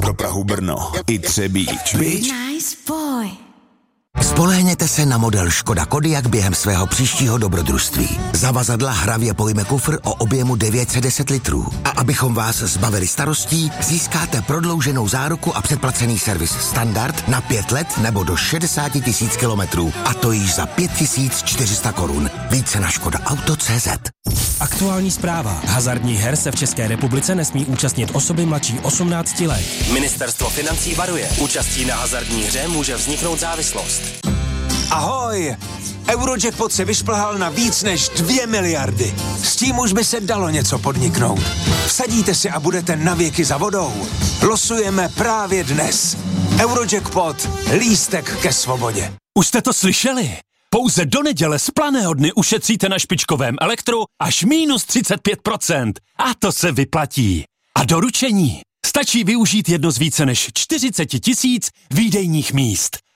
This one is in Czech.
pro Prahu, Brno i Třebíč. Nice boy. Spolehněte se na model Škoda Kodiaq během svého příštího dobrodružství. Zavazadla hravě pojme kufr o objemu 910 litrů. A abychom vás zbavili starostí, získáte prodlouženou záruku a předplacený servis standard na 5 let nebo do 60 000 kilometrů. A to již za 5 400 korun. Více na škodaauto.cz. Aktuální zpráva. Hazardních her se v České republice nesmí účastnit osoby mladší 18 let. Ministerstvo financí varuje. Účastí na hazardní hře může vzniknout závislost. Ahoj! Eurojackpot se vyšplhal na víc než 2 miliardy. S tím už by se dalo něco podniknout. Vsadíte si a budete navěky za vodou. Losujeme právě dnes. Eurojackpot. Lístek ke svobodě. Už jste to slyšeli? Pouze do neděle z Planého dny ušetříte na špičkovém elektru až minus 35%. A to se vyplatí. A doručení. Stačí využít jedno z více než 40 000 výdejních míst.